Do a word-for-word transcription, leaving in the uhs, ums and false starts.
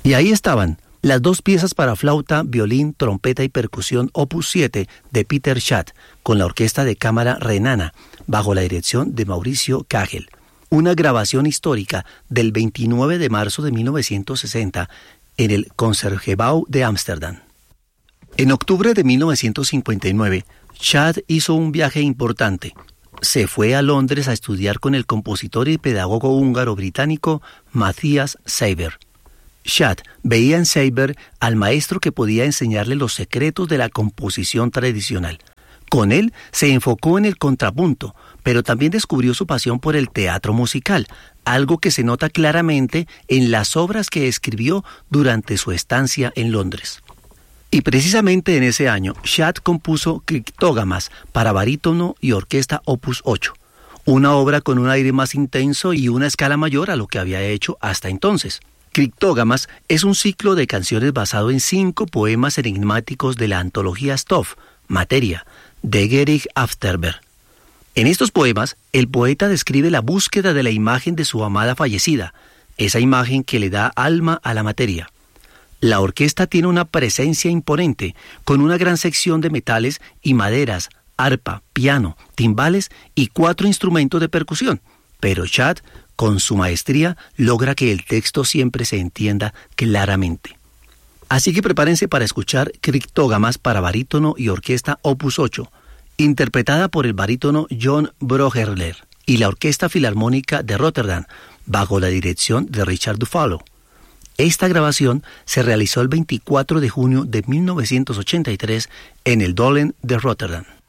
Y ahí estaban las dos piezas para flauta, violín, trompeta y percusión opus siete de Peter Schad, con la orquesta de cámara renana, bajo la dirección de Mauricio Kagel. Una grabación histórica del veintinueve de marzo de mil novecientos sesenta en el Concertgebouw de Ámsterdam. En octubre de mil novecientos cincuenta y nueve, Schad hizo un viaje importante. Se fue a Londres a estudiar con el compositor y pedagogo húngaro-británico Matthias Seiber. Schad veía en Seiber al maestro que podía enseñarle los secretos de la composición tradicional. Con él se enfocó en el contrapunto, pero también descubrió su pasión por el teatro musical, algo que se nota claramente en las obras que escribió durante su estancia en Londres. Y precisamente en ese año, Schad compuso Criptógamas para barítono y orquesta opus ocho, una obra con un aire más intenso y una escala mayor a lo que había hecho hasta entonces. Criptógamas es un ciclo de canciones basado en cinco poemas enigmáticos de la antología Stoff, Materia, de Gerich Afterberg. En estos poemas, el poeta describe la búsqueda de la imagen de su amada fallecida, esa imagen que le da alma a la materia. La orquesta tiene una presencia imponente, con una gran sección de metales y maderas, arpa, piano, timbales y cuatro instrumentos de percusión, pero Schad, con su maestría, logra que el texto siempre se entienda claramente. Así que prepárense para escuchar Criptógamas para barítono y orquesta opus ocho, interpretada por el barítono John Brogerler y la Orquesta Filarmónica de Rotterdam, bajo la dirección de Richard Dufalo. Esta grabación se realizó el veinticuatro de junio de mil novecientos ochenta y tres en el Dolen de Rotterdam.